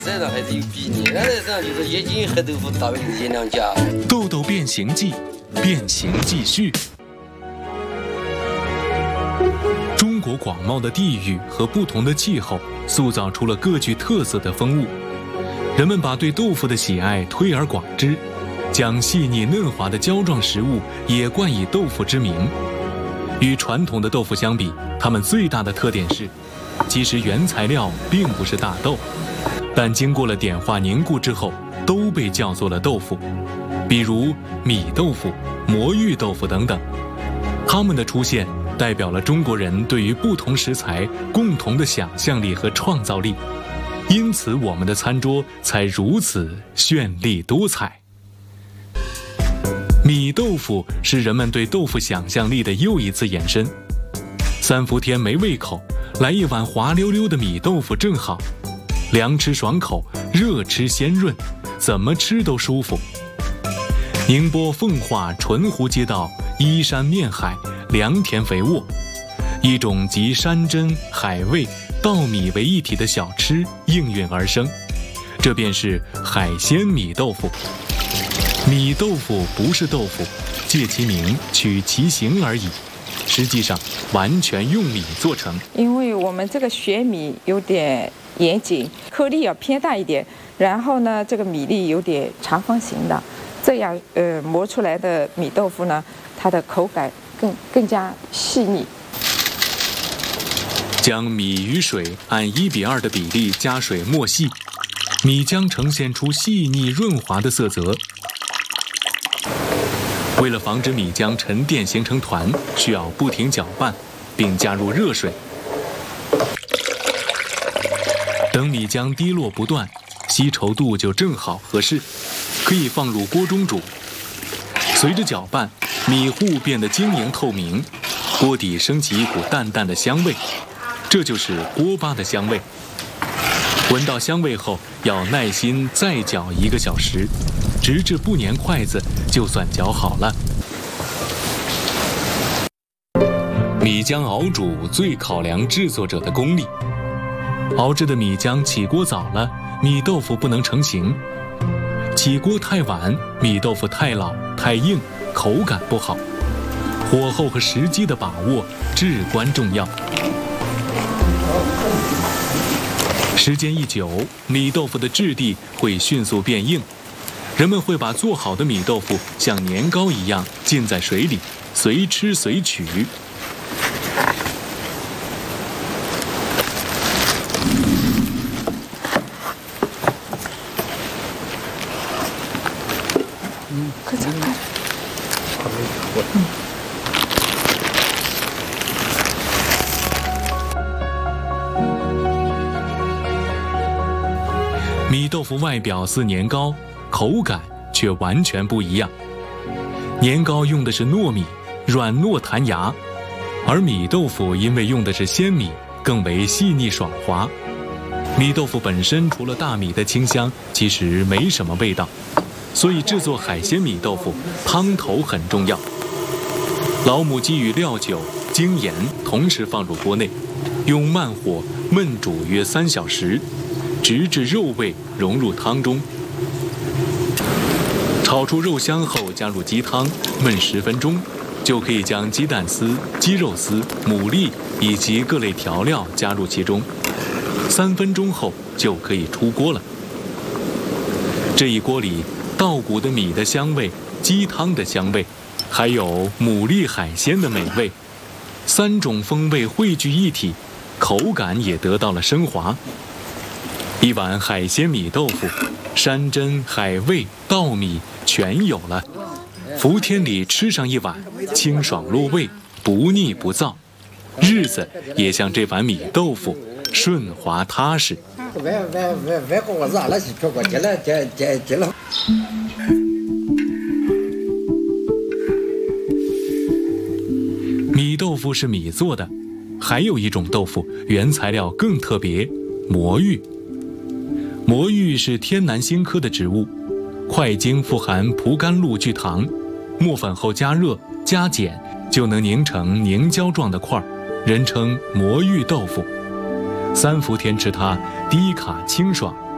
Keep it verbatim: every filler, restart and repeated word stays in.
这上还是有比拟，那这样就是一斤黑豆腐大约是一两价。 豆豆变形记，变形继续。中国广袤的地域和不同的气候，塑造出了各具特色的风物。人们把对豆腐的喜爱推而广之，将细腻嫩滑的胶状食物也冠以豆腐之名。与传统的豆腐相比，它们最大的特点是，其实原材料并不是大豆，但经过了点化凝固之后，都被叫做了豆腐。比如米豆腐、魔芋豆腐等等，它们的出现代表了中国人对于不同食材共同的想象力和创造力，因此我们的餐桌才如此绚丽多彩。米豆腐是人们对豆腐想象力的又一次延伸。三伏天没胃口，来一碗滑溜溜的米豆腐正好，凉吃爽口，热吃鲜润，怎么吃都舒服。宁波奉化淳湖街道依山面海，良田肥沃，一种集山珍海味稻米为一体的小吃应运而生，这便是海鲜米豆腐。米豆腐不是豆腐，借其名取其形而已，实际上完全用米做成。 因为我们这个学米有点严谨，颗粒要偏大一点，然后呢这个米粒有点长方形的，这样呃磨出来的米豆腐呢，它的口感更更加细腻。 将米与水按一比二的比例加水磨细，米浆呈现出细腻润滑的色泽。为了防止米浆沉淀形成团，需要不停搅拌，并加入热水。等米浆滴落不断，稀稠度就正好合适，可以放入锅中煮。随着搅拌，米糊变得晶莹透明，锅底升起一股淡淡的香味，这就是锅巴的香味。闻到香味后，要耐心再搅一个小时，直至不粘筷子，就算搅好了。米浆熬煮最考量制作者的功力，熬制的米浆起锅早了，米豆腐不能成型；起锅太晚，米豆腐太老太硬，口感不好。火候和时机的把握至关重要。时间一久，米豆腐的质地会迅速变硬，人们会把做好的米豆腐像年糕一样浸在水里，随吃随取。 嗯，可咋办？嗯。 米豆腐外表似年糕，口感却完全不一样。年糕用的是糯米，软糯弹牙，而米豆腐因为用的是鲜米，更为细腻爽滑。米豆腐本身除了大米的清香，其实没什么味道，所以制作海鲜米豆腐，汤头很重要。老母鸡与料酒、精盐同时放入锅内，用慢火焖煮约三小时，直至肉味融入汤中。炒出肉香后，加入鸡汤焖十分钟，就可以将鸡蛋丝、鸡肉丝、牡蛎以及各类调料加入其中。三分钟后就可以出锅了。这一锅里，稻谷的米的香味、鸡汤的香味，还有牡蛎海鲜的美味，三种风味汇聚一体，口感也得到了升华。一碗海鲜米豆腐，山珍海味稻米全有了。伏天里吃上一碗，清爽入味，不腻不燥，日子也像这碗米豆腐顺滑踏实。米豆腐是米做的，还有一种豆腐原材料更特别，魔芋。魔芋是天南星科的植物，块茎富含蒲甘露聚糖，磨粉后加热加碱就能凝成凝胶状的块儿，人称魔芋豆腐。三伏天吃它，低卡清爽，